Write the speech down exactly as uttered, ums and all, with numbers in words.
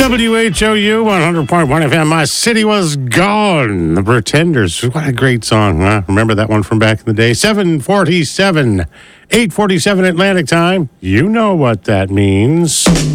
W H O U one hundred point one F M. My City Was Gone. The Pretenders. What a great song, huh? Remember that one from back in the day? seven forty-seven, eight forty-seven Atlantic time. You know what that means.